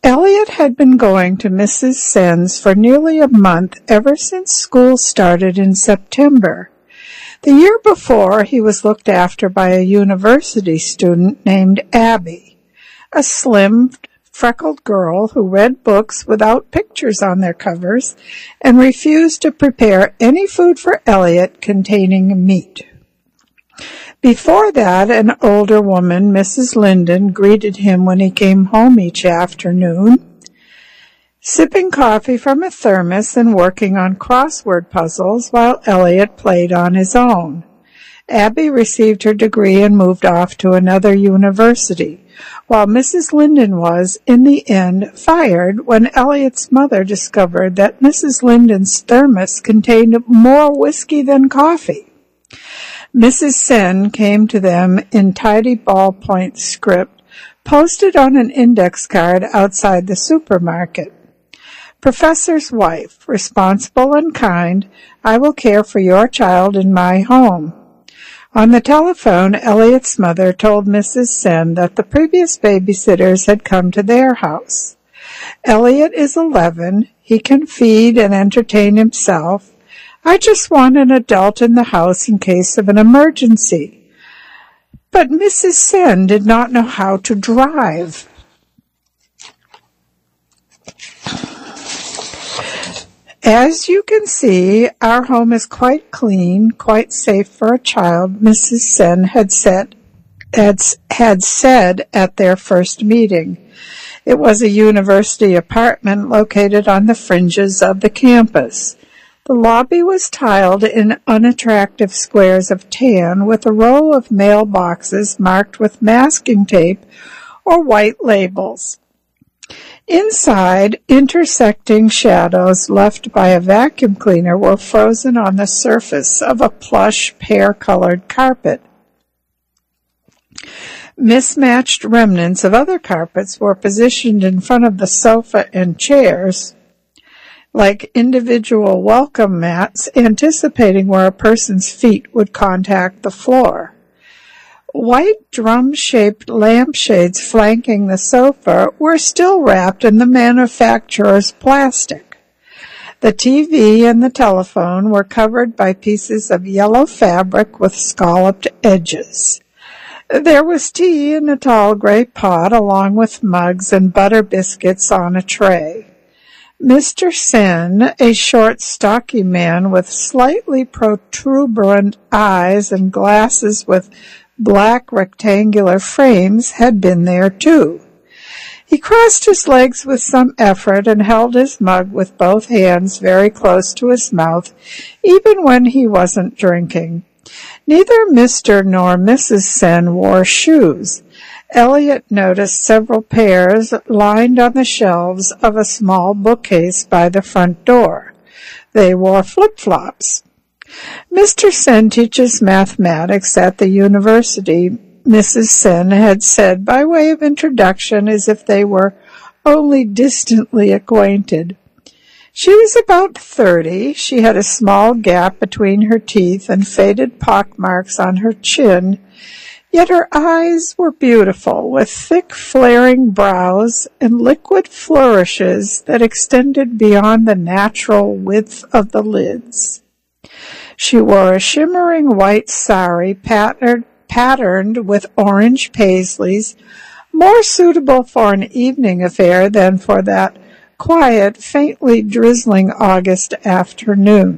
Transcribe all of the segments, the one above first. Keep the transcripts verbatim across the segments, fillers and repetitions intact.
Elliot had been going to Missus Sen's for nearly a month ever since school started in September. The year before, he was looked after by a university student named Abby, a slim, freckled girl who read books without pictures on their covers and refused to prepare any food for Elliot containing meat. Before that, an older woman, Missus Linden, greeted him when he came home each afternoon, sipping coffee from a thermos and working on crossword puzzles while Elliot played on his own. Abby received her degree and moved off to another university, while Missus Linden was, in the end, fired when Elliot's mother discovered that Missus Linden's thermos contained more whiskey than coffee. Missus Sen came to them in tidy ballpoint script, posted on an index card outside the supermarket. Professor's wife, responsible and kind, I will care for your child in my home. On the telephone, Elliot's mother told Missus Sen that the previous babysitters had come to their house. Elliot is eleven. He can feed and entertain himself. I just want an adult in the house in case of an emergency. But Missus Sen did not know how to drive. As you can see, our home is quite clean, quite safe for a child, Missus Sen had said, had, had said at their first meeting. It was a university apartment located on the fringes of the campus. The lobby was tiled in unattractive squares of tan with a row of mailboxes marked with masking tape or white labels. Inside, intersecting shadows left by a vacuum cleaner were frozen on the surface of a plush, pear-colored carpet. Mismatched remnants of other carpets were positioned in front of the sofa and chairs, like individual welcome mats, anticipating where a person's feet would contact the floor. White drum-shaped lampshades flanking the sofa were still wrapped in the manufacturer's plastic. The T V and the telephone were covered by pieces of yellow fabric with scalloped edges. There was tea in a tall gray pot, along with mugs and butter biscuits on a tray. Mister Sen, a short, stocky man with slightly protuberant eyes and glasses with black rectangular frames, had been there too. He crossed his legs with some effort and held his mug with both hands very close to his mouth, even when he wasn't drinking. Neither Mister nor Missus Sen wore shoes. Elliot noticed several pairs lined on the shelves of a small bookcase by the front door. They wore flip-flops. Mister Sen teaches mathematics at the university, Missus Sen had said by way of introduction, as if they were only distantly acquainted. She was about thirty. She had a small gap between her teeth and faded pockmarks on her chin, yet her eyes were beautiful, with thick flaring brows and liquid flourishes that extended beyond the natural width of the lids. She wore a shimmering white sari patterned, patterned with orange paisleys, more suitable for an evening affair than for that quiet, faintly drizzling August afternoon.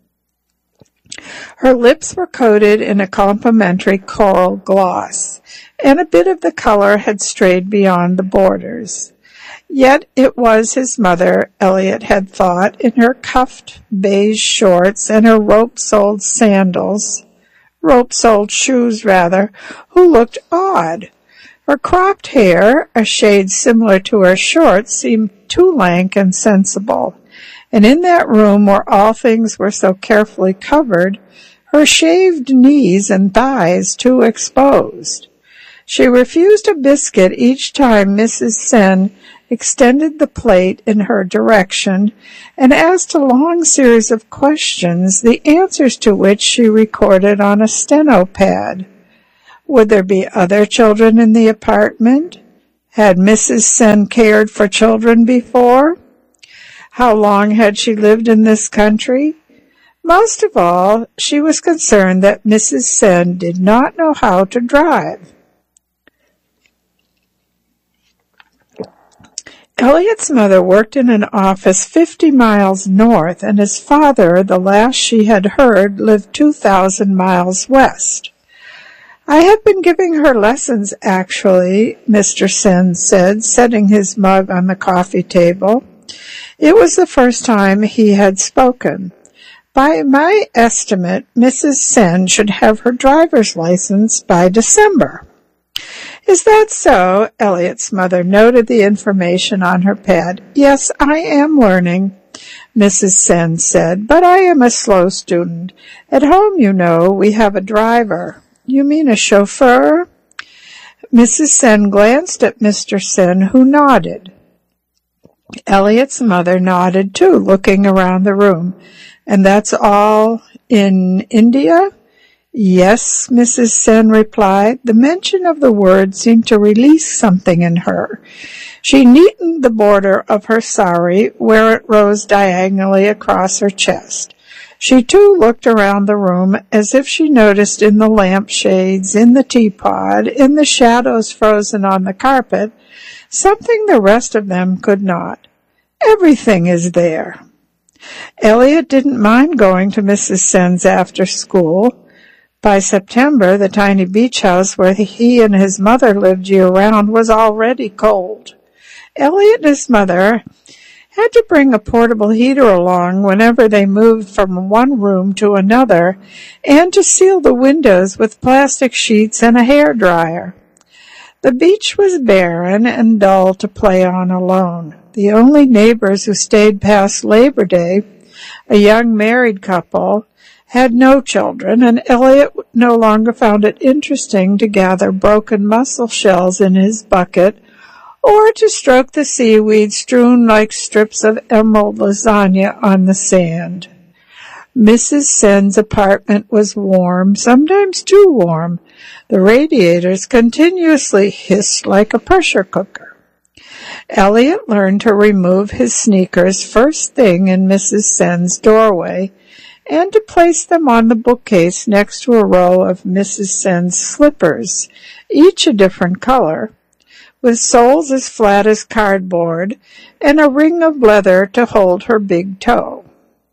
Her lips were coated in a complimentary coral gloss, and a bit of the color had strayed beyond the borders. Yet it was his mother, Elliot had thought, in her cuffed beige shorts and her rope-soled sandals, rope-soled shoes, rather, who looked odd. Her cropped hair, a shade similar to her shorts, seemed too lank and sensible, and in that room where all things were so carefully covered, her shaved knees and thighs too exposed. She refused a biscuit each time Missus Sen extended the plate in her direction, and asked a long series of questions, the answers to which she recorded on a steno pad. Would there be other children in the apartment? Had Missus Sen cared for children before? How long had she lived in this country? Most of all, she was concerned that Missus Sen did not know how to drive. Elliot's mother worked in an office fifty miles north, and his father, the last she had heard, lived two thousand miles west. I have been giving her lessons, actually, Mister Sen said, setting his mug on the coffee table. It was the first time he had spoken. By my estimate, Missus Sen should have her driver's license by December. Is that so? Elliot's mother noted the information on her pad. Yes, I am learning, Missus Sen said, but I am a slow student. At home, you know, we have a driver. You mean a chauffeur? Missus Sen glanced at Mister Sen, who nodded. Elliot's mother nodded too, looking around the room. And that's all in India? Yes, Missus Sen replied. The mention of the word seemed to release something in her. She neatened the border of her sari where it rose diagonally across her chest. She too looked around the room as if she noticed in the lampshades, in the teapot, in the shadows frozen on the carpet, something the rest of them could not. Everything is there. Elliot didn't mind going to Missus Sen's after school. By September, the tiny beach house where he and his mother lived year-round was already cold. Elliot and his mother had to bring a portable heater along whenever they moved from one room to another, and to seal the windows with plastic sheets and a hairdryer. The beach was barren and dull to play on alone. The only neighbors who stayed past Labor Day, a young married couple, had no children, and Elliot no longer found it interesting to gather broken mussel shells in his bucket or to stroke the seaweed strewn like strips of emerald lasagna on the sand. Missus Sen's apartment was warm, sometimes too warm. The radiators continuously hissed like a pressure cooker. Elliot learned to remove his sneakers first thing in Missus Sen's doorway, and to place them on the bookcase next to a row of Missus Sen's slippers, each a different color, with soles as flat as cardboard and a ring of leather to hold her big toe.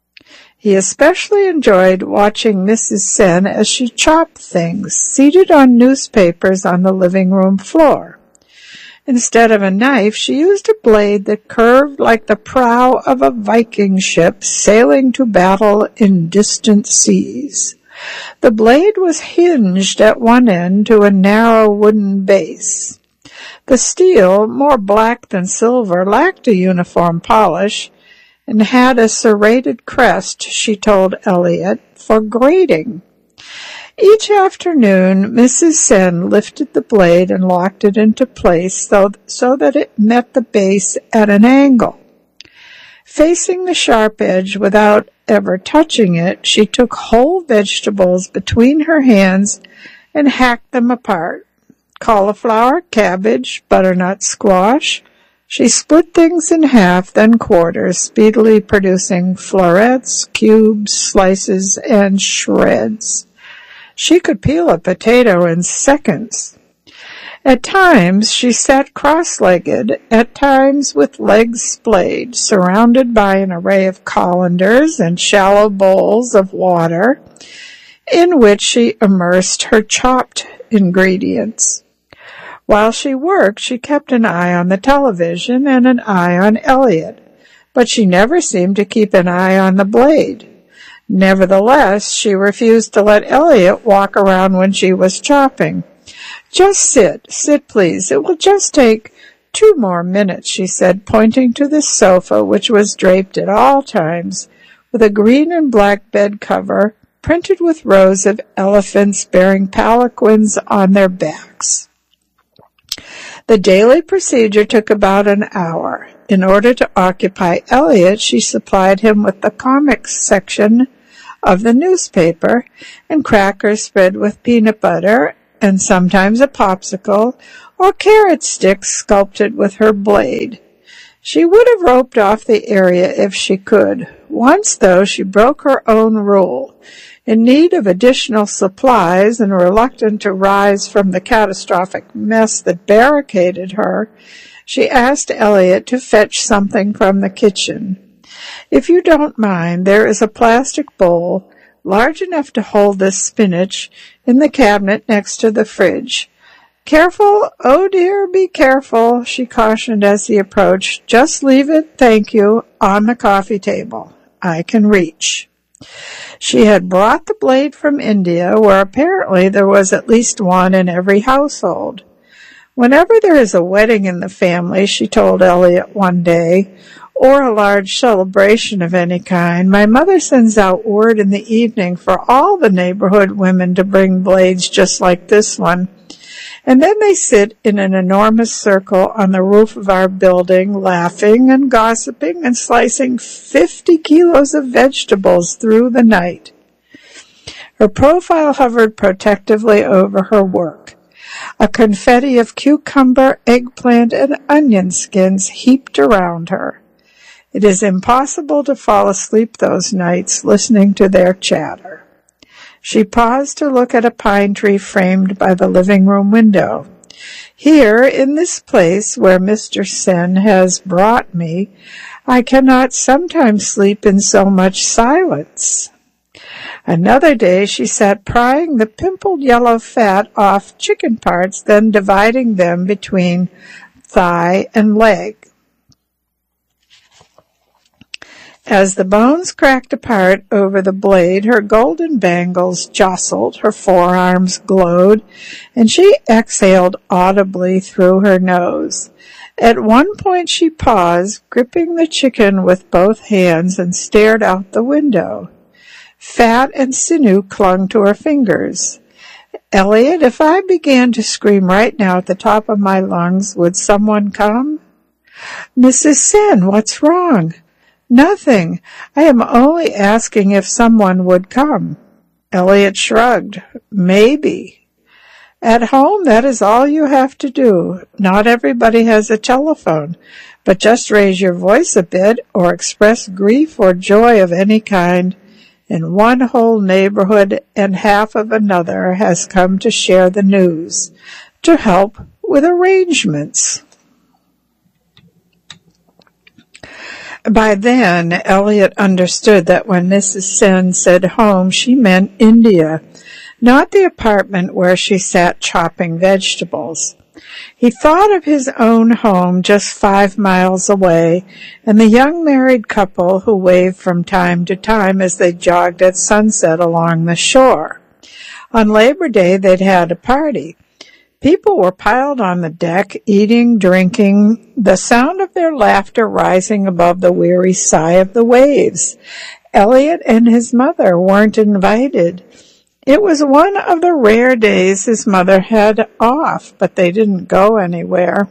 He especially enjoyed watching Missus Sen as she chopped things, seated on newspapers on the living room floor. Instead of a knife, she used a blade that curved like the prow of a Viking ship sailing to battle in distant seas. The blade was hinged at one end to a narrow wooden base. The steel, more black than silver, lacked a uniform polish and had a serrated crest, she told Elliot, for grating. Each afternoon, Missus Sen lifted the blade and locked it into place so, so that it met the base at an angle. Facing the sharp edge without ever touching it, she took whole vegetables between her hands and hacked them apart. Cauliflower, cabbage, butternut squash. She split things in half, then quarters, speedily producing florets, cubes, slices, and shreds. She could peel a potato in seconds. At times she sat cross-legged, at times with legs splayed, surrounded by an array of colanders and shallow bowls of water, in which she immersed her chopped ingredients. While she worked, she kept an eye on the television and an eye on Elliot, but she never seemed to keep an eye on the blade. Nevertheless, she refused to let Elliot walk around when she was chopping. Just sit, sit please. It will just take two more minutes, she said, pointing to the sofa, which was draped at all times with a green and black bed cover printed with rows of elephants bearing palanquins on their backs. The daily procedure took about an hour. In order to occupy Elliot, she supplied him with the comics section of the newspaper and crackers spread with peanut butter and sometimes a popsicle or carrot sticks sculpted with her blade. She would have roped off the area if she could. Once, though, she broke her own rule. In need of additional supplies and reluctant to rise from the catastrophic mess that barricaded her, she asked Elliot to fetch something from the kitchen. "If you don't mind, there is a plastic bowl large enough to hold this spinach in the cabinet next to the fridge. Careful, oh dear, be careful," she cautioned as he approached. "Just leave it, thank you, on the coffee table. I can reach." She had brought the blade from India, where apparently there was at least one in every household. "Whenever there is a wedding in the family," she told Elliot one day, "or a large celebration of any kind, my mother sends out word in the evening for all the neighborhood women to bring blades just like this one. And then they sit in an enormous circle on the roof of our building, laughing and gossiping and slicing fifty kilos of vegetables through the night." Her profile hovered protectively over her work. A confetti of cucumber, eggplant, and onion skins heaped around her. It is impossible to fall asleep those nights listening to their chatter. She paused to look at a pine tree framed by the living room window. "Here, in this place where Mister Sen has brought me, I cannot sometimes sleep in so much silence." Another day she sat prying the pimpled yellow fat off chicken parts, then dividing them between thigh and leg. As the bones cracked apart over the blade, her golden bangles jostled, her forearms glowed, and she exhaled audibly through her nose. At one point she paused, gripping the chicken with both hands, and stared out the window. Fat and sinew clung to her fingers. "Elliot, if I began to scream right now at the top of my lungs, would someone come?" "Missus Sen, what's wrong?" "Nothing. I am only asking if someone would come." Elliot shrugged. "Maybe. At home, that is all you have to do. Not everybody has a telephone, but just raise your voice a bit or express grief or joy of any kind, and one whole neighborhood and half of another has come to share the news, to help with arrangements." By then, Elliot understood that when Missus Sen said home, she meant India, not the apartment where she sat chopping vegetables. He thought of his own home just five miles away, and the young married couple who waved from time to time as they jogged at sunset along the shore. On Labor Day, they'd had a party. People were piled on the deck, eating, drinking, the sound of their laughter rising above the weary sigh of the waves. Elliot and his mother weren't invited. It was one of the rare days his mother had off, but they didn't go anywhere.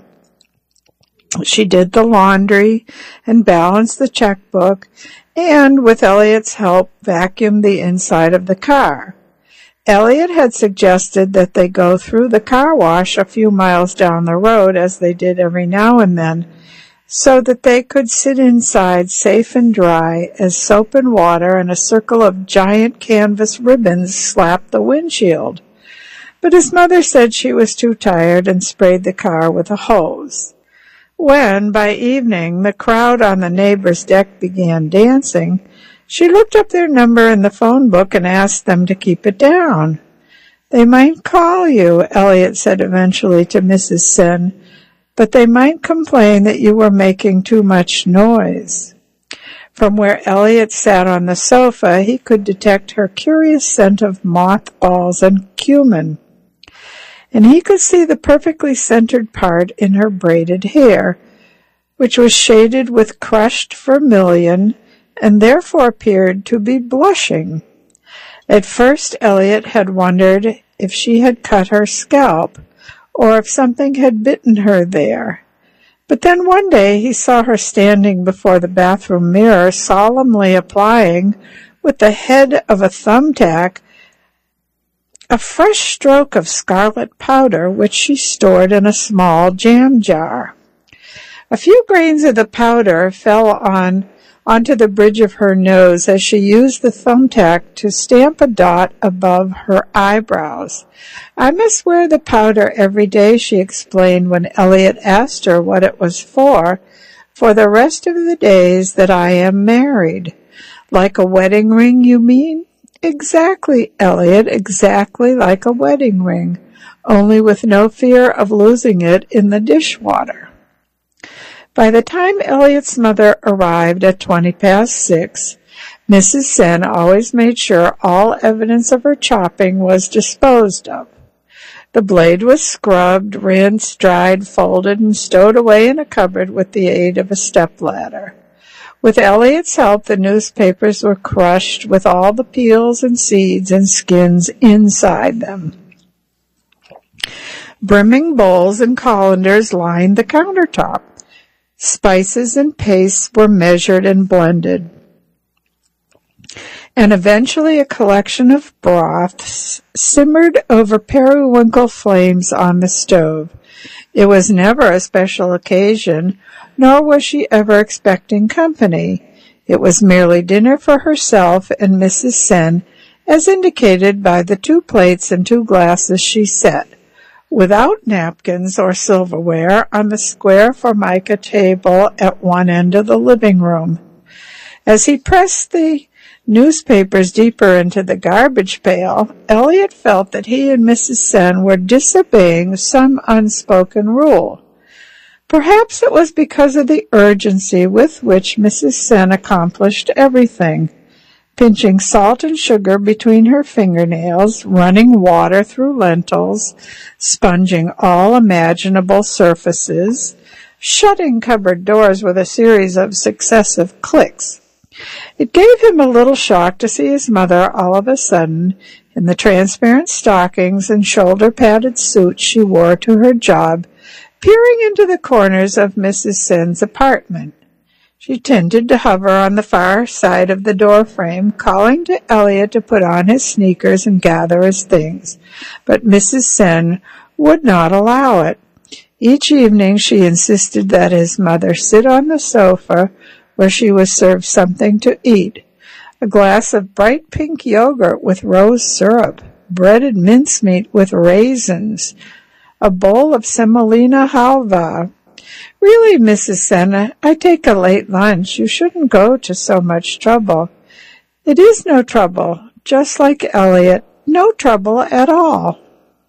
She did the laundry and balanced the checkbook and, with Elliot's help, vacuumed the inside of the car. Elliot had suggested that they go through the car wash a few miles down the road, as they did every now and then, so that they could sit inside safe and dry as soap and water and a circle of giant canvas ribbons slapped the windshield. But his mother said she was too tired and sprayed the car with a hose. When, by evening, the crowd on the neighbor's deck began dancing, she looked up their number in the phone book and asked them to keep it down. "They might call you," Elliot said eventually to Missus Sen, "but they might complain that you were making too much noise." From where Elliot sat on the sofa, he could detect her curious scent of mothballs and cumin, and he could see the perfectly centered part in her braided hair, which was shaded with crushed vermilion and therefore appeared to be blushing. At first Elliot had wondered if she had cut her scalp, or if something had bitten her there. But then one day he saw her standing before the bathroom mirror, solemnly applying, with the head of a thumbtack, a fresh stroke of scarlet powder, which she stored in a small jam jar. A few grains of the powder fell on onto the bridge of her nose as she used the thumbtack to stamp a dot above her eyebrows. "I must wear the powder every day," she explained when Elliot asked her what it was for, "for the rest of the days that I am married." "Like a wedding ring, you mean?" "Exactly, Elliot, exactly like a wedding ring, only with no fear of losing it in the dishwater." By the time Elliot's mother arrived at twenty past six, Missus Sen always made sure all evidence of her chopping was disposed of. The blade was scrubbed, rinsed, dried, folded, and stowed away in a cupboard with the aid of a stepladder. With Elliot's help, the newspapers were crushed with all the peels and seeds and skins inside them. Brimming bowls and colanders lined the countertop. Spices and pastes were measured and blended. And eventually a collection of broths simmered over periwinkle flames on the stove. It was never a special occasion, nor was she ever expecting company. It was merely dinner for herself and Missus Sen, as indicated by the two plates and two glasses she set, without napkins or silverware, on the square formica table at one end of the living room. As he pressed the newspapers deeper into the garbage pail, Elliot felt that he and Missus Sen were disobeying some unspoken rule. Perhaps it was because of the urgency with which Missus Sen accomplished everything, pinching salt and sugar between her fingernails, running water through lentils, sponging all imaginable surfaces, shutting cupboard doors with a series of successive clicks. It gave him a little shock to see his mother all of a sudden, in the transparent stockings and shoulder-padded suit she wore to her job, peering into the corners of Missus Sen's apartment. She tended to hover on the far side of the doorframe, calling to Elliot to put on his sneakers and gather his things, but Missus Sen would not allow it. Each evening she insisted that his mother sit on the sofa where she was served something to eat, a glass of bright pink yogurt with rose syrup, breaded mincemeat with raisins, a bowl of semolina halva. "Really, Missus Sen, I take a late lunch. You shouldn't go to so much trouble." "It is no trouble, just like Elliot, no trouble at all."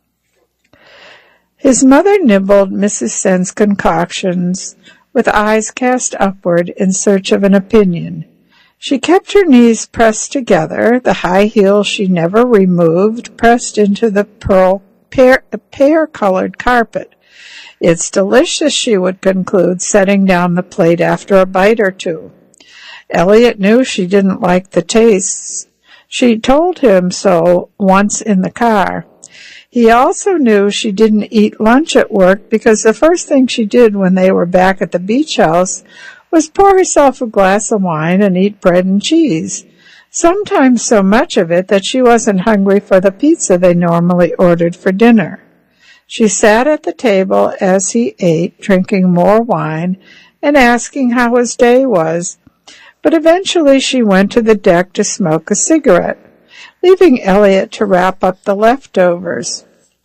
His mother nibbled Missus Sen's concoctions with eyes cast upward in search of an opinion. She kept her knees pressed together, the high heels she never removed pressed into the pearl pear, pear-colored carpet. "It's delicious," she would conclude, setting down the plate after a bite or two. Elliot knew she didn't like the taste. She told him so once in the car. He also knew she didn't eat lunch at work because the first thing she did when they were back at the beach house was pour herself a glass of wine and eat bread and cheese, sometimes so much of it that she wasn't hungry for the pizza they normally ordered for dinner. She sat at the table as he ate, drinking more wine and asking how his day was, but eventually she went to the deck to smoke a cigarette, leaving Elliot to wrap up the leftovers.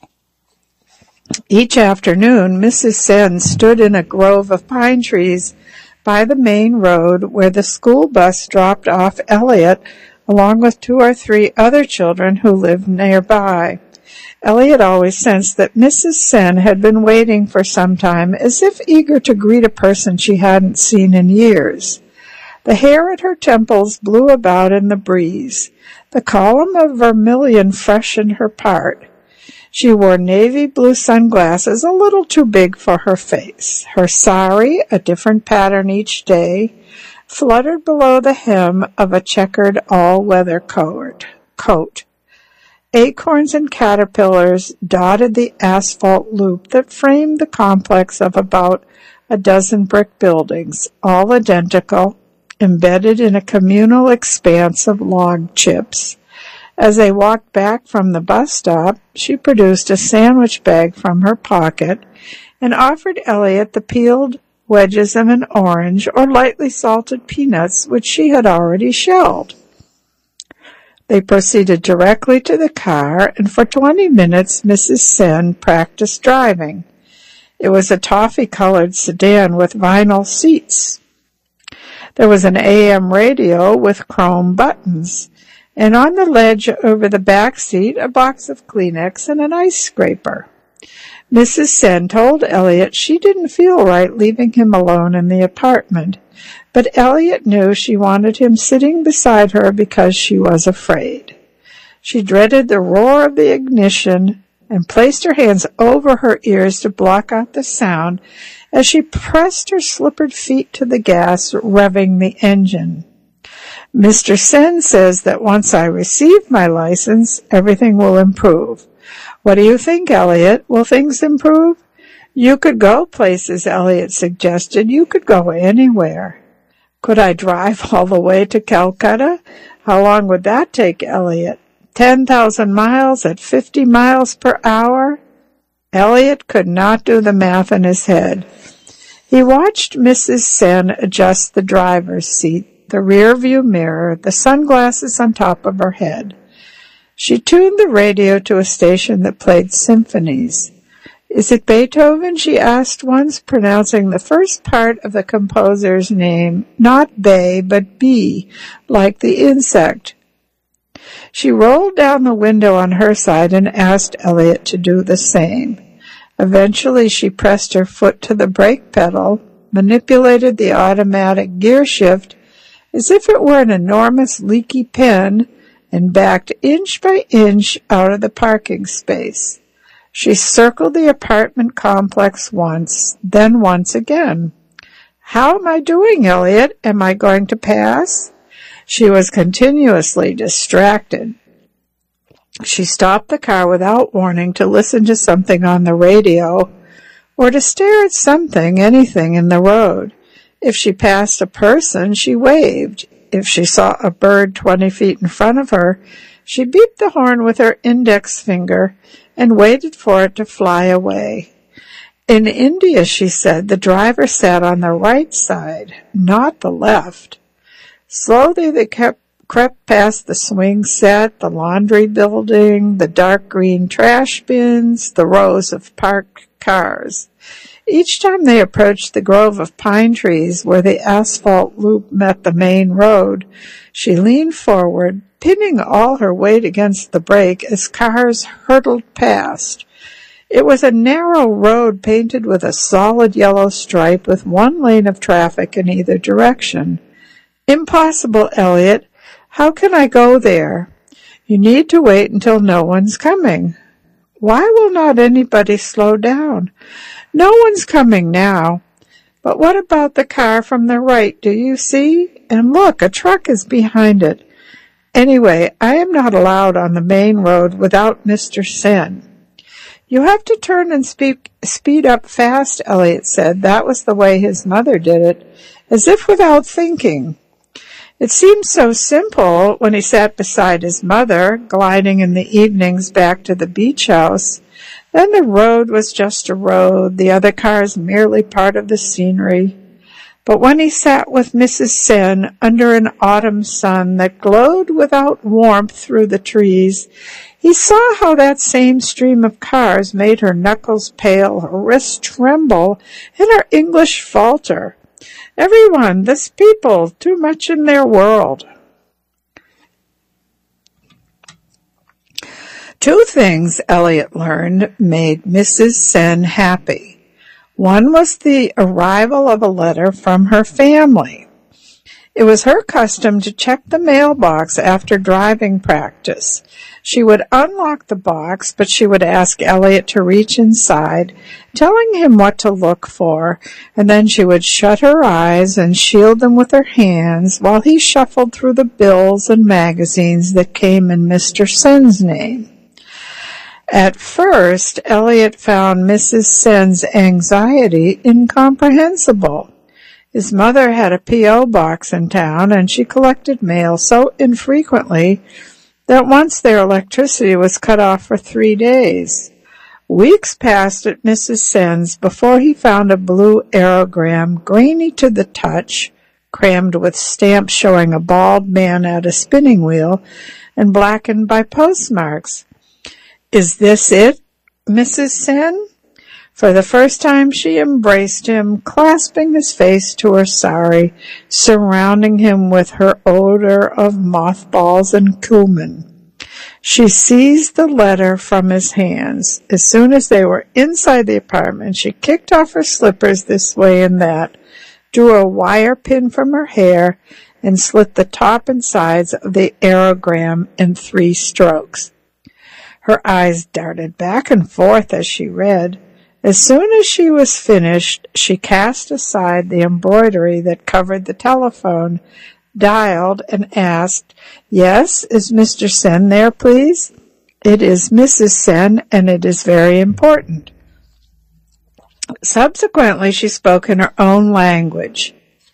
Each afternoon, Missus Sen stood in a grove of pine trees by the main road where the school bus dropped off Elliot along with two or three other children who lived nearby. Elliot always sensed that Missus Sen had been waiting for some time, as if eager to greet a person she hadn't seen in years. The hair at her temples blew about in the breeze. The column of vermilion freshened her part. She wore navy blue sunglasses a little too big for her face. Her sari, a different pattern each day, fluttered below the hem of a checkered all-weather coat. coat. Acorns and caterpillars dotted the asphalt loop that framed the complex of about a dozen brick buildings, all identical, embedded in a communal expanse of log chips. As they walked back from the bus stop, she produced a sandwich bag from her pocket and offered Elliot the peeled wedges of an orange or lightly salted peanuts, which she had already shelled. They proceeded directly to the car, and for twenty minutes Missus Sen practiced driving. It was a toffee-colored sedan with vinyl seats. There was an A M radio with chrome buttons, and on the ledge over the back seat a box of Kleenex and an ice scraper. Missus Sen told Elliot she didn't feel right leaving him alone in the apartment, but Elliot knew she wanted him sitting beside her because she was afraid. She dreaded the roar of the ignition and placed her hands over her ears to block out the sound as she pressed her slippered feet to the gas, revving the engine. Mister Sen says that once I receive my license, everything will improve. What do you think, Elliot? Will things improve? You could go places, Elliot suggested. You could go anywhere. Could I drive all the way to Calcutta? How long would that take, Elliot? Ten thousand miles at fifty miles per hour? Elliot could not do the math in his head. He watched Missus Sen adjust the driver's seat, the rear-view mirror, the sunglasses on top of her head. She tuned the radio to a station that played symphonies. Is it Beethoven? She asked once, pronouncing the first part of the composer's name, not Bay, but bee, like the insect. She rolled down the window on her side and asked Elliot to do the same. Eventually she pressed her foot to the brake pedal, manipulated the automatic gear shift as if it were an enormous leaky pen, and backed inch by inch out of the parking space. She circled the apartment complex once, then once again. How am I doing, Elliot? Am I going to pass? She was continuously distracted. She stopped the car without warning to listen to something on the radio or to stare at something, anything in the road. If she passed a person, she waved. If she saw a bird twenty feet in front of her, she beeped the horn with her index finger and waited for it to fly away. In India, she said, the driver sat on the right side, not the left. Slowly they kept, crept past the swing set, the laundry building, the dark green trash bins, the rows of parked cars. Each time they approached the grove of pine trees where the asphalt loop met the main road, she leaned forward, pinning all her weight against the brake as cars hurtled past. It was a narrow road painted with a solid yellow stripe with one lane of traffic in either direction. Impossible, Elliot. How can I go there? You need to wait until no one's coming. Why will not anybody slow down? No one's coming now. But what about the car from the right? Do you see? And look, a truck is behind it. Anyway, I am not allowed on the main road without Mister Sen. You have to turn and speak, speed up fast, Elliot said. That was the way his mother did it, as if without thinking. It seemed so simple when he sat beside his mother, gliding in the evenings back to the beach house. Then the road was just a road, the other cars merely part of the scenery. But when he sat with Missus Sen under an autumn sun that glowed without warmth through the trees, he saw how that same stream of cars made her knuckles pale, her wrists tremble, and her English falter. Everyone, this people, too much in their world. Two things, Elliot learned, made Missus Sen happy. One was the arrival of a letter from her family. It was her custom to check the mailbox after driving practice. She would unlock the box, but she would ask Elliot to reach inside, telling him what to look for, and then she would shut her eyes and shield them with her hands while he shuffled through the bills and magazines that came in Mister Sen's name. At first, Elliot found Missus Sen's anxiety incomprehensible. His mother had a P O box in town, and she collected mail so infrequently that once their electricity was cut off for three days. Weeks passed at Missus Sen's before he found a blue aerogram, grainy to the touch, crammed with stamps showing a bald man at a spinning wheel, and blackened by postmarks. "Is this it, Missus Sen?" For the first time she embraced him, clasping his face to her sari, surrounding him with her odor of mothballs and cumin. She seized the letter from his hands. As soon as they were inside the apartment, she kicked off her slippers this way and that, drew a wire pin from her hair, and slit the top and sides of the aerogram in three strokes. Her eyes darted back and forth as she read. As soon as she was finished, she cast aside the embroidery that covered the telephone, dialed, and asked, "Yes, is Mister Sen there, please?" "It is Missus Sen, and it is very important." Subsequently, she spoke in her own language.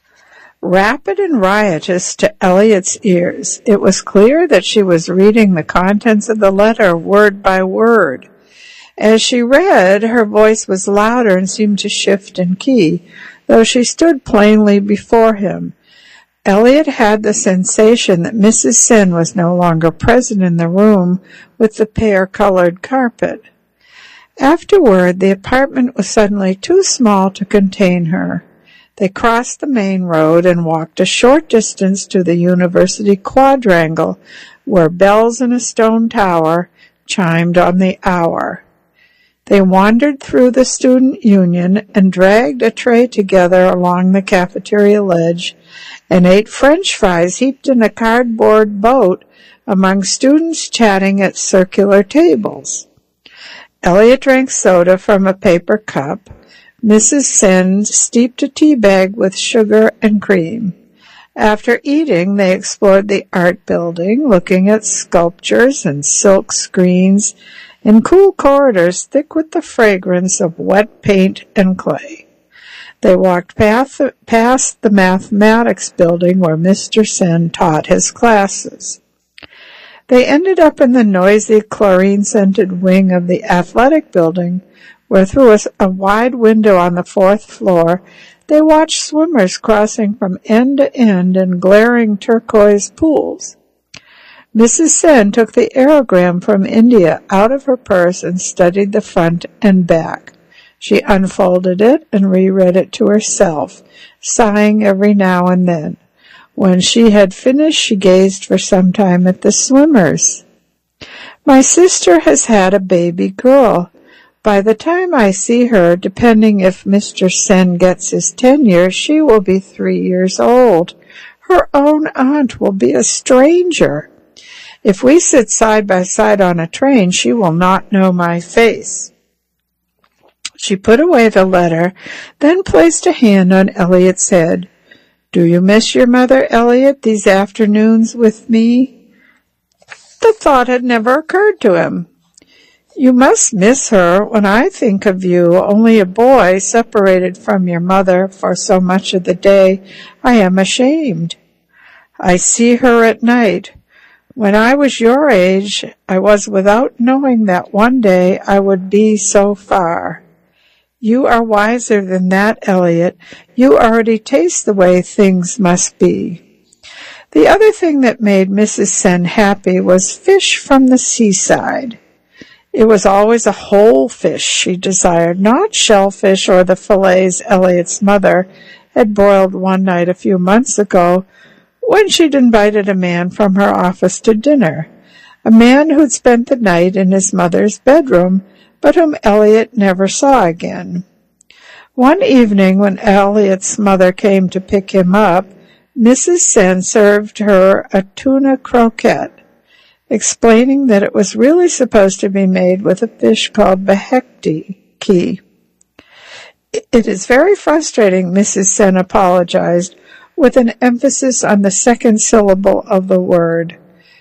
Rapid and riotous to Elliot's ears, it was clear that she was reading the contents of the letter word by word. As she read, her voice was louder and seemed to shift in key, though she stood plainly before him. Elliot had the sensation that Missus Sen was no longer present in the room with the pear-colored carpet. Afterward, the apartment was suddenly too small to contain her. They crossed the main road and walked a short distance to the University Quadrangle, where bells in a stone tower chimed on the hour. They wandered through the Student Union and dragged a tray together along the cafeteria ledge and ate French fries heaped in a cardboard boat among students chatting at circular tables. Elliot drank soda from a paper cup. Missus Sen steeped a tea bag with sugar and cream. After eating, they explored the art building, looking at sculptures and silk screens in cool corridors thick with the fragrance of wet paint and clay. They walked past the mathematics building where Mister Sen taught his classes. They ended up in the noisy, chlorine-scented wing of the athletic building, where through a, a wide window on the fourth floor, they watched swimmers crossing from end to end in glaring turquoise pools. Missus Sen took the aerogram from India out of her purse and studied the front and back. She unfolded it and reread it to herself, sighing every now and then. When she had finished, she gazed for some time at the swimmers. "My sister has had a baby girl. By the time I see her, depending if Mister Sen gets his tenure, she will be three years old. Her own aunt will be a stranger. If we sit side by side on a train, she will not know my face." She put away the letter, then placed a hand on Elliot's head. "Do you miss your mother, Elliot, these afternoons with me?" The thought had never occurred to him. "You must miss her. When I think of you, only a boy, separated from your mother for so much of the day, I am ashamed. I see her at night. When I was your age, I was without knowing that one day I would be so far. You are wiser than that, Elliot. You already taste the way things must be." The other thing that made Missus Sen happy was fish from the seaside. It was always a whole fish she desired, not shellfish or the fillets Elliot's mother had broiled one night a few months ago when she'd invited a man from her office to dinner, a man who'd spent the night in his mother's bedroom, but whom Elliot never saw again. One evening when Elliot's mother came to pick him up, Missus Sen served her a tuna croquette, explaining that it was really supposed to be made with a fish called behekti. "It is very frustrating," Missus Sen apologized, with an emphasis on the second syllable of the word.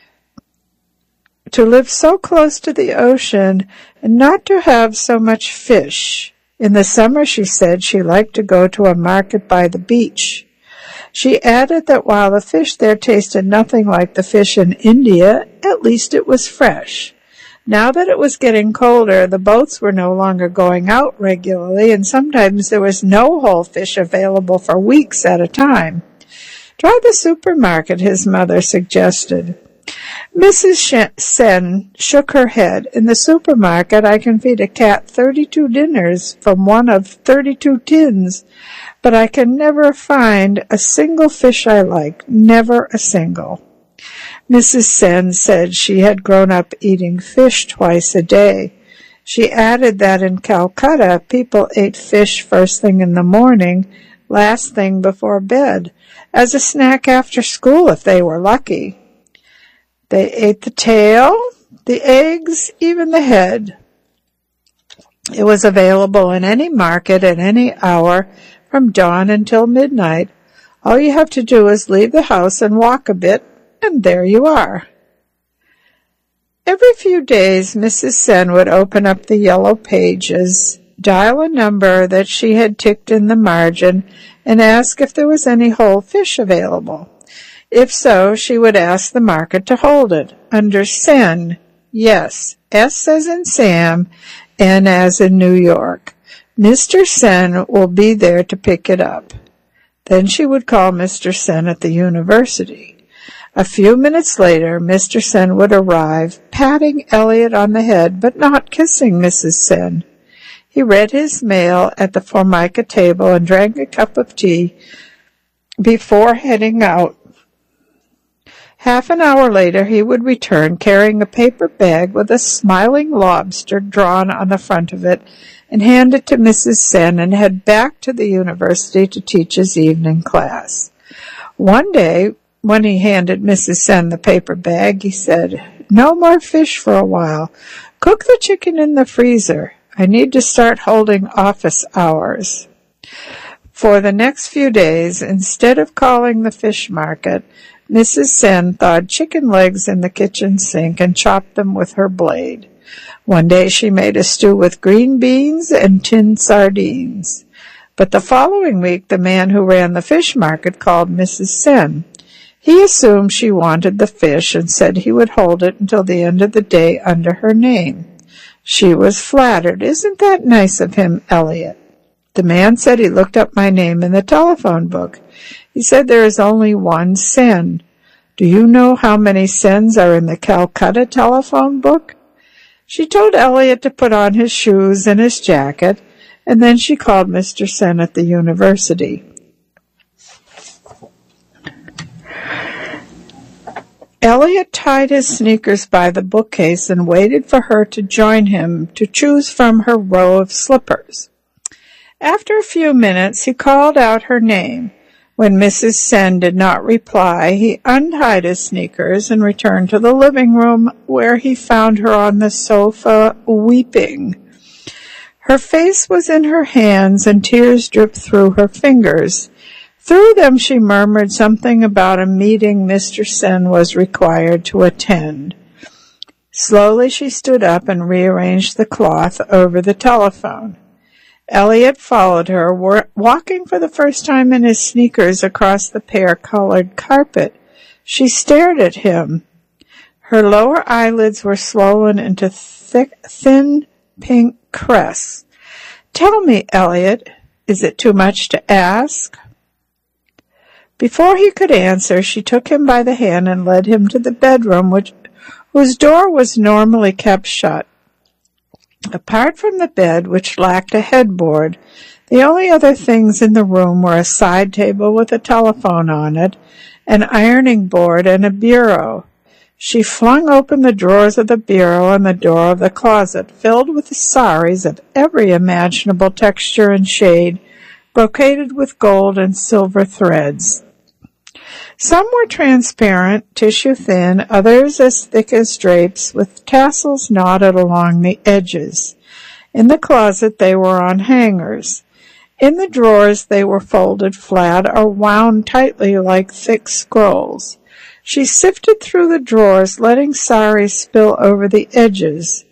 "To live so close to the ocean and not to have so much fish. In the summer," she said, she liked to go to a market by the beach. She added that while the fish there tasted nothing like the fish in India, at least it was fresh. Now that it was getting colder, the boats were no longer going out regularly, and sometimes there was no whole fish available for weeks at a time. Try the supermarket, his mother suggested. Missus Sen shook her head. In the supermarket, I can feed a cat thirty-two dinners from one of thirty-two tins, but I can never find a single fish I like, never a single. Missus Sen said she had grown up eating fish twice a day. She added that in Calcutta, people ate fish first thing in the morning, last thing before bed, as a snack after school if they were lucky. They ate the tail, the eggs, even the head. It was available in any market at any hour from dawn until midnight. All you have to do is leave the house and walk a bit, and there you are. Every few days, Missus Sen would open up the yellow pages, dial a number that she had ticked in the margin, and ask if there was any whole fish available. If so, she would ask the market to hold it. Under Sen, yes, S as in Sam, N as in New York. Mister Sen will be there to pick it up. Then she would call Mister Sen at the university. A few minutes later, Mister Sen would arrive, patting Elliot on the head, but not kissing Missus Sen. He read his mail at the Formica table and drank a cup of tea before heading out. Half an hour later, he would return carrying a paper bag with a smiling lobster drawn on the front of it and hand it to Missus Sen and head back to the university to teach his evening class. One day, when he handed Missus Sen the paper bag, he said, "No more fish for a while. Cook the chicken in the freezer. I need to start holding office hours." For the next few days, instead of calling the fish market, Missus Sen thawed chicken legs in the kitchen sink and chopped them with her blade. One day she made a stew with green beans and tinned sardines. But the following week, the man who ran the fish market called Missus Sen. He assumed she wanted the fish and said he would hold it until the end of the day under her name. She was flattered. "Isn't that nice of him, Elliot?" The man said he looked up my name in the telephone book. He said there is only one Sen. Do you know how many Sens are in the Calcutta telephone book? She told Elliot to put on his shoes and his jacket, and then she called Mister Sen at the university. Elliot tied his sneakers by the bookcase and waited for her to join him to choose from her row of slippers. After a few minutes, he called out her name. When Missus Sen did not reply, he untied his sneakers and returned to the living room, where he found her on the sofa weeping. Her face was in her hands and tears dripped through her fingers. Through them she murmured something about a meeting Mister Sen was required to attend. Slowly she stood up and rearranged the cloth over the telephone. Elliot followed her, walking for the first time in his sneakers across the pear-colored carpet. She stared at him. Her lower eyelids were swollen into thick, thin pink crests. "Tell me, Elliot, is it too much to ask?" Before he could answer, she took him by the hand and led him to the bedroom, which, whose door was normally kept shut. Apart from the bed, which lacked a headboard, the only other things in the room were a side table with a telephone on it, an ironing board, and a bureau. She flung open the drawers of the bureau and the door of the closet, filled with saris of every imaginable texture and shade, brocaded with gold and silver threads. Some were transparent, tissue-thin, others as thick as drapes, with tassels knotted along the edges. In the closet they were on hangers. In the drawers they were folded flat or wound tightly like thick scrolls. She sifted through the drawers, letting saris spill over the edges.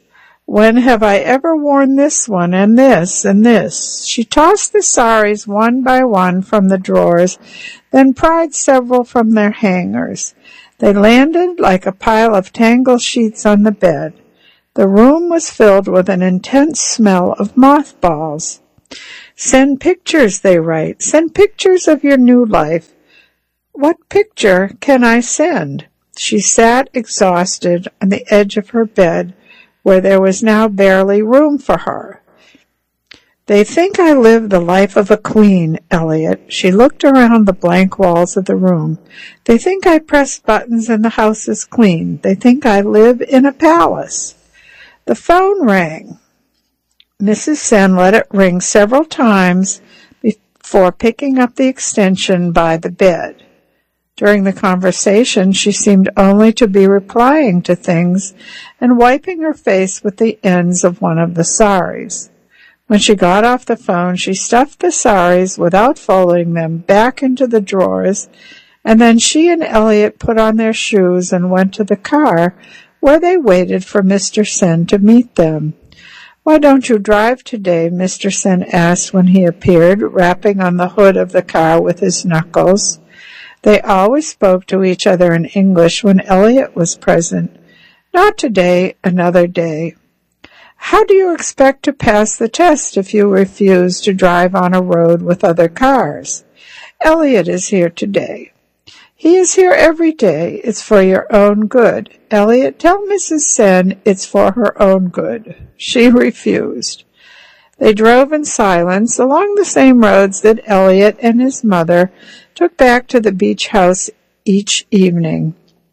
When have I ever worn this one and this and this? She tossed the saris one by one from the drawers, then pried several from their hangers. They landed like a pile of tangled sheets on the bed. The room was filled with an intense smell of mothballs. Send pictures, they write. Send pictures of your new life. What picture can I send? She sat exhausted on the edge of her bed, where there was now barely room for her. They think I live the life of a queen, Elliot. She looked around the blank walls of the room. They think I press buttons and the house is clean. They think I live in a palace. The phone rang. Missus Sen let it ring several times before picking up the extension by the bed. During the conversation, she seemed only to be replying to things and wiping her face with the ends of one of the saris. When she got off the phone, she stuffed the saris without folding them back into the drawers, and then she and Elliot put on their shoes and went to the car, where they waited for Mister Sen to meet them. "Why don't you drive today?" Mister Sen asked when he appeared, rapping on the hood of the car with his knuckles. They always spoke to each other in English when Elliot was present. "Not today, another day." "How do you expect to pass the test if you refuse to drive on a road with other cars?" "Elliot is here today." "He is here every day. It's for your own good." "Elliot, tell Missus Sen it's for her own good." She refused. They drove in silence along the same roads that Elliot and his mother took back to the beach house each evening.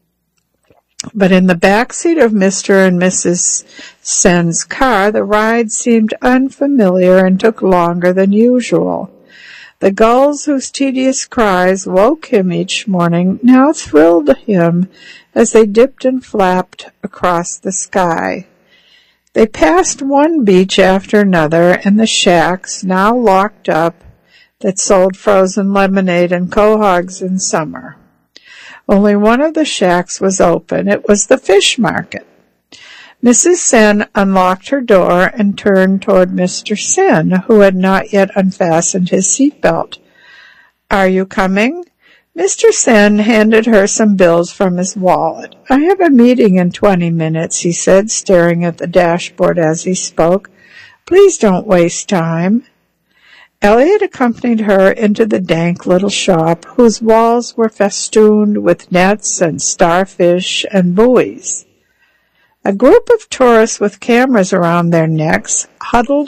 But in the back seat of Mister and Missus Sen's car, the ride seemed unfamiliar and took longer than usual. The gulls whose tedious cries woke him each morning now thrilled him as they dipped and flapped across the sky. They passed one beach after another, and the shacks, now locked up, that sold frozen lemonade and quahogs in summer. Only one of the shacks was open. It was the fish market. Missus Sen unlocked her door and turned toward Mister Sen, who had not yet unfastened his seatbelt. "Are you coming?" Mister Sen handed her some bills from his wallet. "I have a meeting in twenty minutes, he said, staring at the dashboard as he spoke. "Please don't waste time." Elliot accompanied her into the dank little shop, whose walls were festooned with nets and starfish and buoys. A group of tourists with cameras around their necks huddled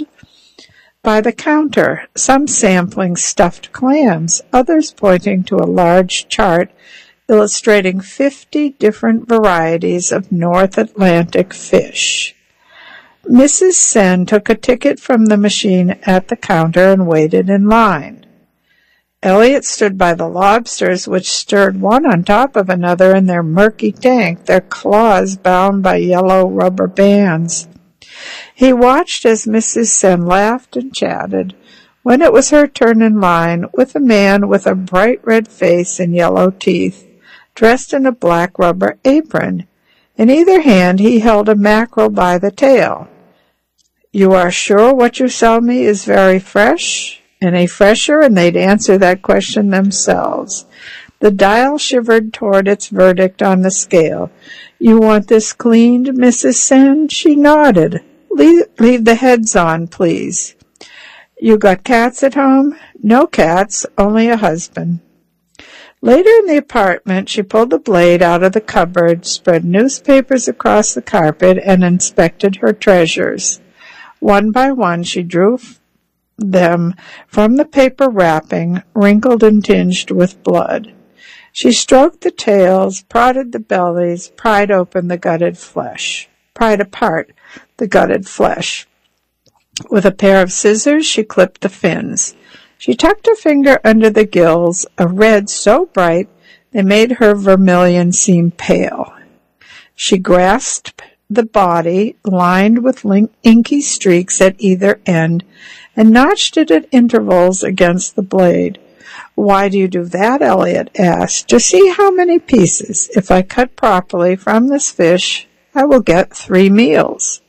by the counter, some sampling stuffed clams, others pointing to a large chart illustrating fifty different varieties of North Atlantic fish. Missus Sen took a ticket from the machine at the counter and waited in line. Elliot stood by the lobsters, which stirred one on top of another in their murky tank, their claws bound by yellow rubber bands. He watched as Missus Sen laughed and chatted. When it was her turn in line, with a man with a bright red face and yellow teeth, dressed in a black rubber apron. In either hand he held a mackerel by the tail. "You are sure what you sell me is very fresh?" Any fresher, and they'd answer that question themselves. The dial shivered toward its verdict on the scale. "You want this cleaned, Missus Sen?" She nodded. Leave, leave the heads on, please." "You got cats at home?" "No cats, only a husband." Later in the apartment, she pulled the blade out of the cupboard, spread newspapers across the carpet, and inspected her treasures. One by one, she drew them from the paper wrapping, wrinkled and tinged with blood. She stroked the tails, prodded the bellies, pried open the gutted flesh, pried apart the gutted flesh. With a pair of scissors, she clipped the fins. She tucked her finger under the gills, a red so bright they made her vermilion seem pale. She grasped the body, lined with inky streaks at either end, and notched it at intervals against the blade. "Why do you do that?" Elliot asked. "To see how many pieces. If I cut properly from this fish, I will get three meals."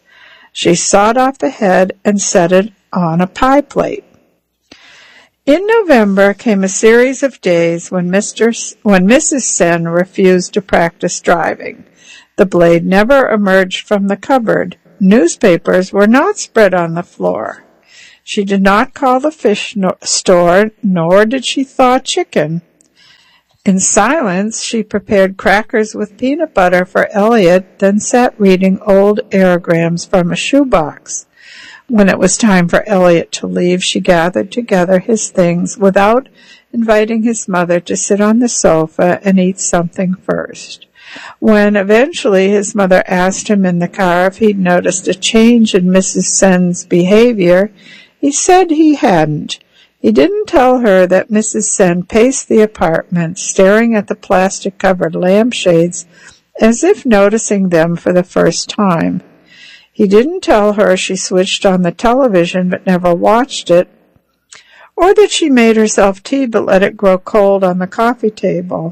She sawed off the head and set it on a pie plate. In November came a series of days when Mister S- when Missus Sen refused to practice driving. The blade never emerged from the cupboard. Newspapers were not spread on the floor. She did not call the fish no- store, nor did she thaw chicken. In silence, she prepared crackers with peanut butter for Elliot, then sat reading old aerograms from a shoebox. When it was time for Elliot to leave, she gathered together his things without inviting his mother to sit on the sofa and eat something first. When eventually his mother asked him in the car if he'd noticed a change in Missus Sen's behavior, he said he hadn't. He didn't tell her that Missus Sen paced the apartment, staring at the plastic-covered lampshades as if noticing them for the first time. He didn't tell her she switched on the television but never watched it, or that she made herself tea but let it grow cold on the coffee table.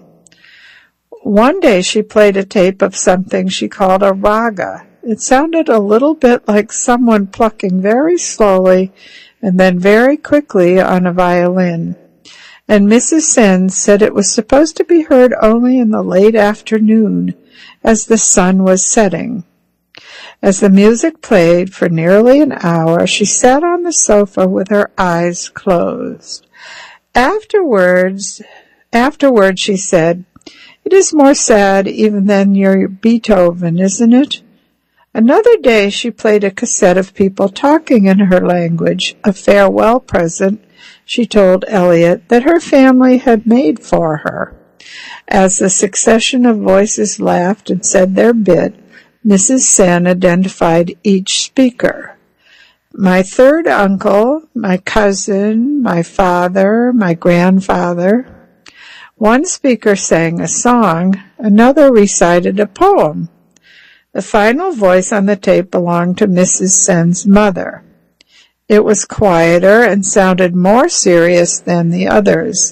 One day she played a tape of something she called a raga. It sounded a little bit like someone plucking very slowly and then very quickly on a violin, and Missus Sen said it was supposed to be heard only in the late afternoon, as the sun was setting. As the music played for nearly an hour, she sat on the sofa with her eyes closed. Afterwards, afterwards she said, "It is more sad even than your Beethoven, isn't it?" Another day she played a cassette of people talking in her language, a farewell present she told Elliot that her family had made for her. As the succession of voices laughed and said their bit, Missus Sen identified each speaker. My third uncle, my cousin, my father, my grandfather. One speaker sang a song, another recited a poem. The final voice on the tape belonged to Missus Sen's mother. It was quieter and sounded more serious than the others.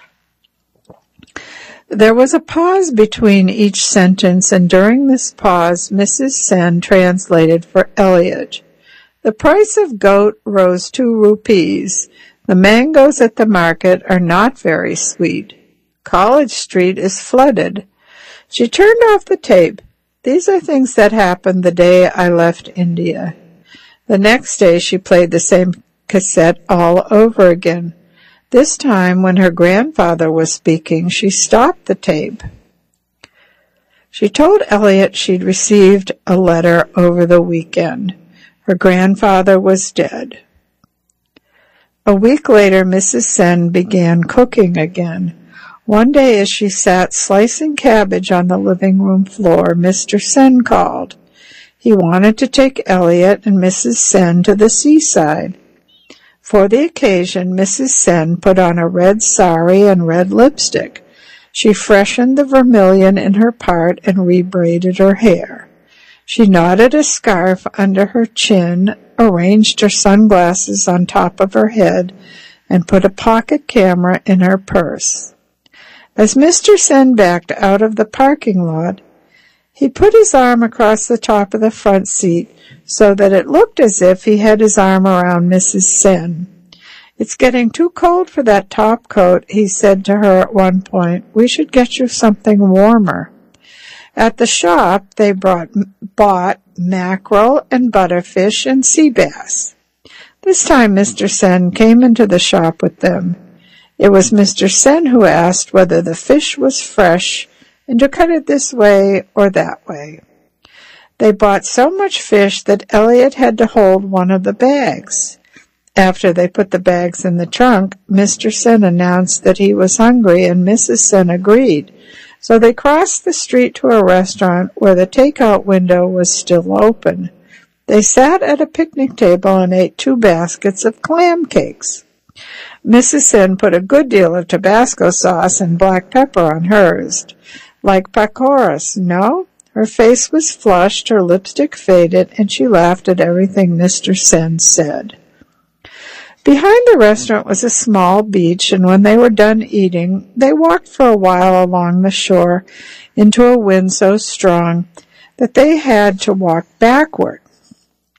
There was a pause between each sentence, and during this pause, Missus Sen translated for Elliot. The price of goat rose two rupees. The mangoes at the market are not very sweet. College Street is flooded. She turned off the tape. These are things that happened the day I left India. The next day she played the same cassette all over again. This time, when her grandfather was speaking, she stopped the tape. She told Elliot she'd received a letter over the weekend. Her grandfather was dead. A week later, Missus Sen began cooking again. One day as she sat slicing cabbage on the living room floor, Mister Sen called. He wanted to take Elliot and Missus Sen to the seaside. For the occasion, Missus Sen put on a red sari and red lipstick. She freshened the vermilion in her part and rebraided her hair. She knotted a scarf under her chin, arranged her sunglasses on top of her head, and put a pocket camera in her purse. As Mister Sen backed out of the parking lot, he put his arm across the top of the front seat so that it looked as if he had his arm around Missus Sen. "It's getting too cold for that top coat," he said to her at one point. "We should get you something warmer." At the shop, they brought, bought mackerel and butterfish and sea bass. This time Mister Sen came into the shop with them. It was Mister Sen who asked whether the fish was fresh and to cut it this way or that way. They bought so much fish that Elliot had to hold one of the bags. After they put the bags in the trunk, Mister Sen announced that he was hungry, and Missus Sen agreed. So they crossed the street to a restaurant where the takeout window was still open. They sat at a picnic table and ate two baskets of clam cakes. Missus Sen put a good deal of Tabasco sauce and black pepper on hers. Like Pacoras, no? Her face was flushed, her lipstick faded, and she laughed at everything Mister Sen said. Behind the restaurant was a small beach, and when they were done eating, they walked for a while along the shore into a wind so strong that they had to walk backward.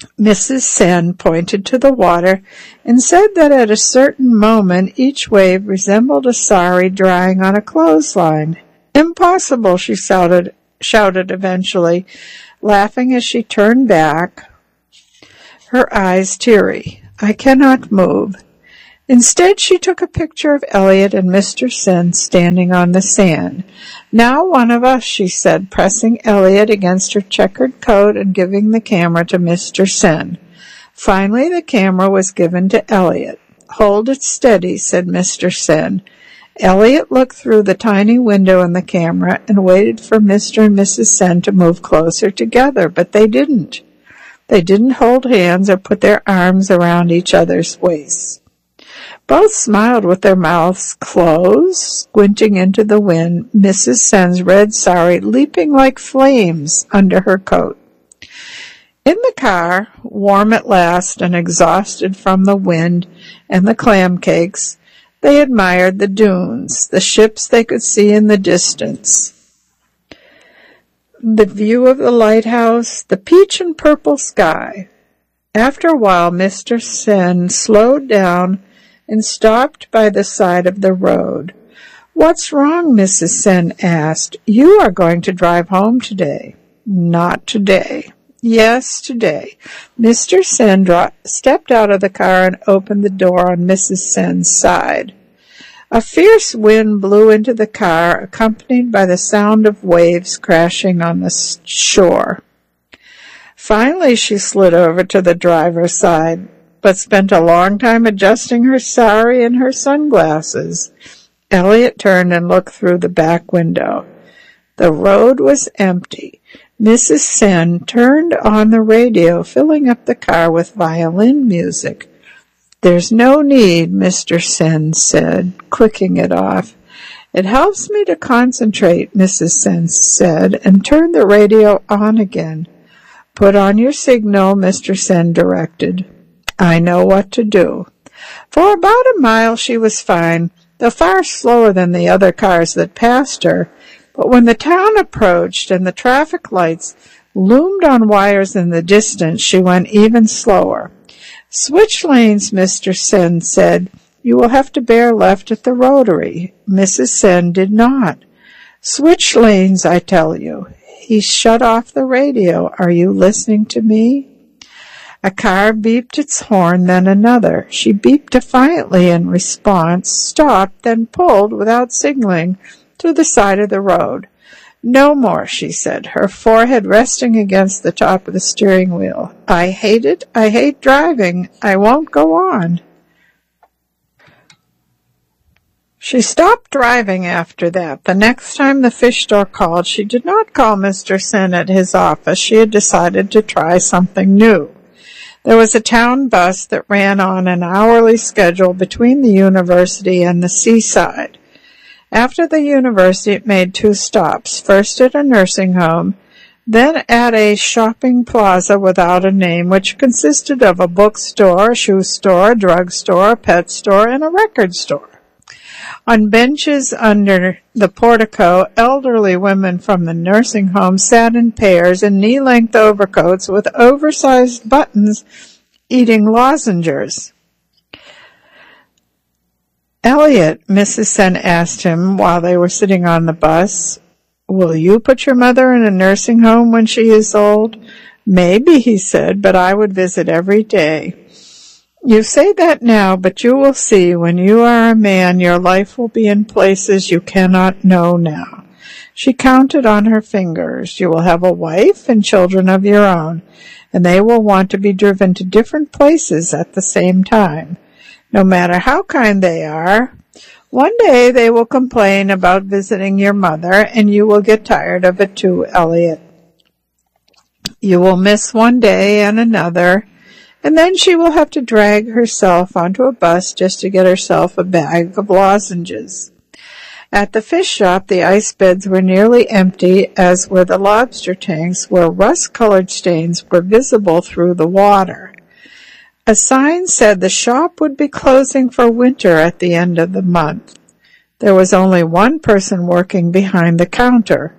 Missus Sen pointed to the water and said that at a certain moment each wave resembled a sari drying on a clothesline. "Impossible," she shouted, shouted eventually, laughing as she turned back, her eyes teary. "I cannot move." Instead, she took a picture of Elliot and Mister Sen standing on the sand. "Now one of us," she said, pressing Elliot against her checkered coat and giving the camera to Mister Sen. Finally, the camera was given to Elliot. "Hold it steady," said Mister Sen. Elliot looked through the tiny window in the camera and waited for Mister and Missus Sen to move closer together, but they didn't. They didn't hold hands or put their arms around each other's waists. Both smiled with their mouths closed, squinting into the wind, Missus Sen's red sari leaping like flames under her coat. In the car, warm at last and exhausted from the wind and the clam cakes, they admired the dunes, the ships they could see in the distance, the view of the lighthouse, the peach and purple sky. After a while, Mister Sen slowed down and stopped by the side of the road. "What's wrong?" Missus Sen asked. "You are going to drive home today." "Not today." "Yes, today." Mister Sen dro- stepped out of the car and opened the door on Missus Sen's side. A fierce wind blew into the car, accompanied by the sound of waves crashing on the shore. Finally, she slid over to the driver's side, but spent a long time adjusting her sari and her sunglasses. Elliot turned and looked through the back window. The road was empty. Missus Sen turned on the radio, filling up the car with violin music. "There's no need," Mister Sen said, clicking it off. "It helps me to concentrate," Missus Sen said, and turned the radio on again. "Put on your signal," Mister Sen directed. "I know what to do." For about a mile she was fine, though far slower than the other cars that passed her. But when the town approached and the traffic lights loomed on wires in the distance, she went even slower. "Switch lanes," Mister Sen said. "You will have to bear left at the rotary." Missus Sen did not. "Switch lanes, I tell you." He shut off the radio. "Are you listening to me?" A car beeped its horn, then another. She beeped defiantly in response, stopped, then pulled without signaling to the side of the road. "No more," she said, her forehead resting against the top of the steering wheel. "I hate it. I hate driving. I won't go on." She stopped driving after that. The next time the fish store called, she did not call Mister Sen at his office. She had decided to try something new. There was a town bus that ran on an hourly schedule between the university and the seaside. After the university, it made two stops, first at a nursing home, then at a shopping plaza without a name, which consisted of a bookstore, a shoe store, a drugstore, a pet store, and a record store. On benches under the portico, elderly women from the nursing home sat in pairs in knee-length overcoats with oversized buttons, eating lozenges. "Elliot," Missus Sen asked him while they were sitting on the bus, "will you put your mother in a nursing home when she is old?" "Maybe," he said, "but I would visit every day." "You say that now, but you will see when you are a man your life will be in places you cannot know now." She counted on her fingers. "You will have a wife and children of your own, and they will want to be driven to different places at the same time. No matter how kind they are, one day they will complain about visiting your mother, and you will get tired of it too, Elliot. You will miss one day and another, and then she will have to drag herself onto a bus just to get herself a bag of lozenges." At the fish shop, the ice beds were nearly empty, as were the lobster tanks, where rust-colored stains were visible through the water. A sign said the shop would be closing for winter at the end of the month. There was only one person working behind the counter,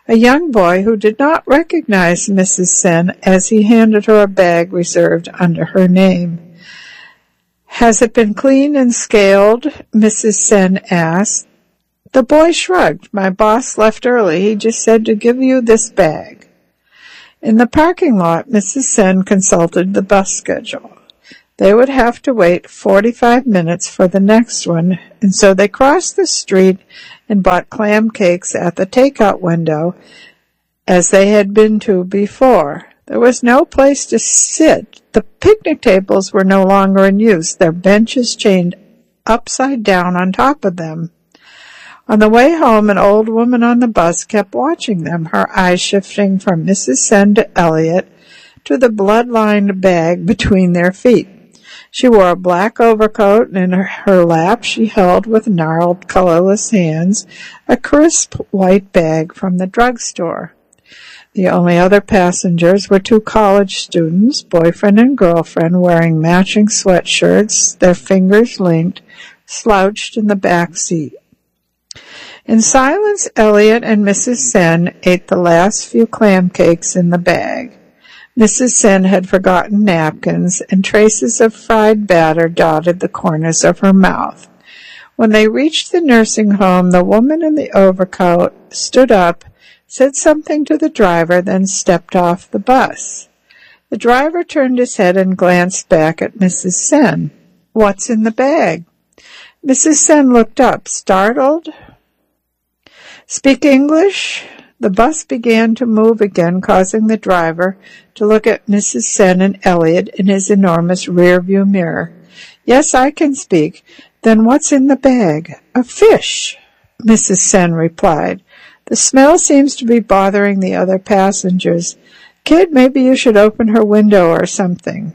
a young boy who did not recognize Missus Sen as he handed her a bag reserved under her name. "Has it been cleaned and scaled?" Missus Sen asked. The boy shrugged. "My boss left early. He just said to give you this bag." In the parking lot, Missus Sen consulted the bus schedule. They would have to wait forty-five minutes for the next one, and so they crossed the street and bought clam cakes at the takeout window, as they had been to before. There was no place to sit. The picnic tables were no longer in use, their benches chained upside down on top of them. On the way home, an old woman on the bus kept watching them, her eyes shifting from Missus Sen to Elliot to the blood-lined bag between their feet. She wore a black overcoat, and in her, her lap she held with gnarled, colorless hands a crisp white bag from the drugstore. The only other passengers were two college students, boyfriend and girlfriend, wearing matching sweatshirts, their fingers linked, slouched in the back seat. In silence, Elliot and Missus Sen ate the last few clam cakes in the bag. Missus Sen had forgotten napkins, and traces of fried batter dotted the corners of her mouth. When they reached the nursing home, the woman in the overcoat stood up, said something to the driver, then stepped off the bus. The driver turned his head and glanced back at Missus Sen. "What's in the bag?" Missus Sen looked up, startled. "Speak English?" The bus began to move again, causing the driver to look at Missus Sen and Elliot in his enormous rear-view mirror. "Yes, I can speak." "Then what's in the bag?" "A fish," Missus Sen replied. "The smell seems to be bothering the other passengers. Kid, maybe you should open her window or something."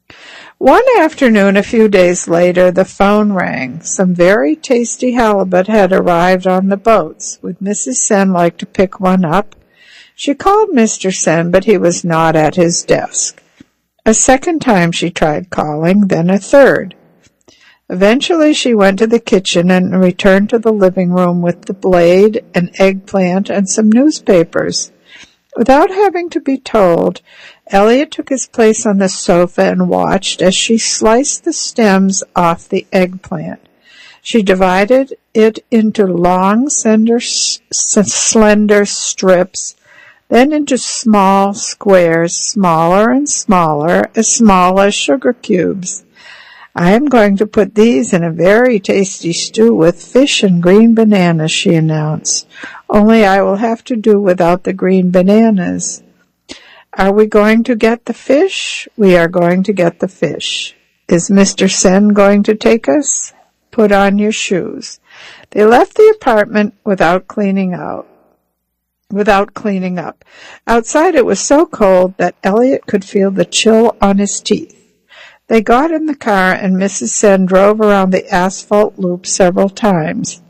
One afternoon, a few days later, the phone rang. Some very tasty halibut had arrived on the boats. Would Missus Sen like to pick one up? She called Mister Sen, but he was not at his desk. A second time she tried calling, then a third. Eventually she went to the kitchen and returned to the living room with the blade, an eggplant, and some newspapers. Without having to be told, Elliot took his place on the sofa and watched as she sliced the stems off the eggplant. She divided it into long, slender, slender strips, then into small squares, smaller and smaller, as small as sugar cubes. "I am going to put these in a very tasty stew with fish and green bananas," she announced. "Only I will have to do without the green bananas." "Are we going to get the fish?" "We are going to get the fish." "Is Mister Sen going to take us?" "Put on your shoes." They left the apartment without cleaning out. Without cleaning up. Outside it was so cold that Elliot could feel the chill on his teeth. They got in the car, and Missus Sen drove around the asphalt loop several times.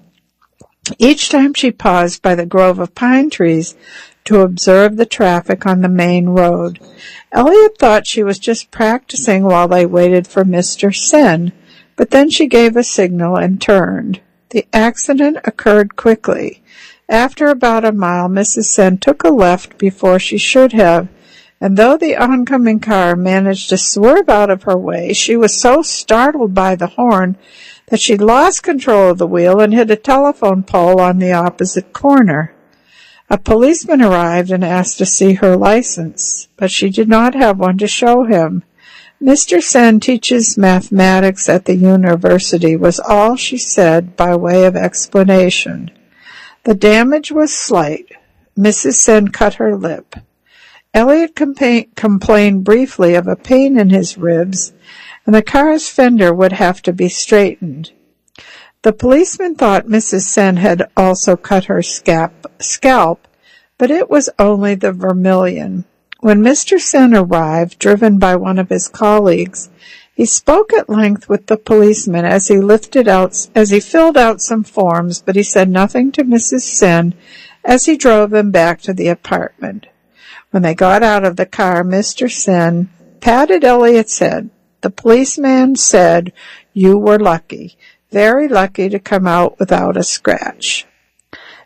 Each time she paused by the grove of pine trees to observe the traffic on the main road. Elliot thought she was just practicing while they waited for Mister Sen, but then she gave a signal and turned. The accident occurred quickly. After about a mile, Missus Sen took a left before she should have, and though the oncoming car managed to swerve out of her way, she was so startled by the horn that she lost control of the wheel and hit a telephone pole on the opposite corner. A policeman arrived and asked to see her license, but she did not have one to show him. "Mister Sen teaches mathematics at the university," was all she said by way of explanation. The damage was slight. Missus Sen cut her lip. Elliot compa- complained briefly of a pain in his ribs, and the car's fender would have to be straightened. The policeman thought Missus Sen had also cut her scalp, scalp, but it was only the vermilion. When Mister Sen arrived, driven by one of his colleagues, he spoke at length with the policeman as he lifted out, as he filled out some forms, but he said nothing to Missus Sen as he drove them back to the apartment. When they got out of the car, Mister Sen patted Elliot's head. The policeman said, "You were lucky, very lucky to come out without a scratch."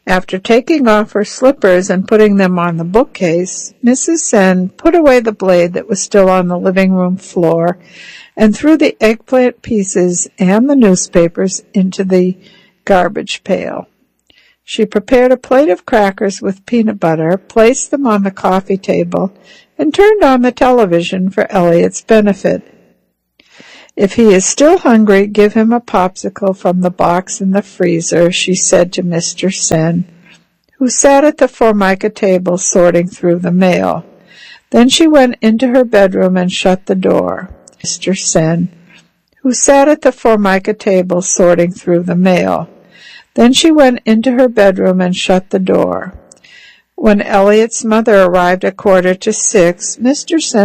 After taking off her slippers and putting them on the bookcase, Missus Sen put away the blade that was still on the living room floor and threw the eggplant pieces and the newspapers into the garbage pail. She prepared a plate of crackers with peanut butter, placed them on the coffee table, and turned on the television for Elliot's benefit. "If he is still hungry, give him a popsicle from the box in the freezer," she said to Mister Sen, who sat at the Formica table sorting through the mail. Then she went into her bedroom and shut the door. Mister Sen, who sat at the Formica table sorting through the mail. Then she went into her bedroom and shut the door. When Elliot's mother arrived at quarter to six, Mister Sen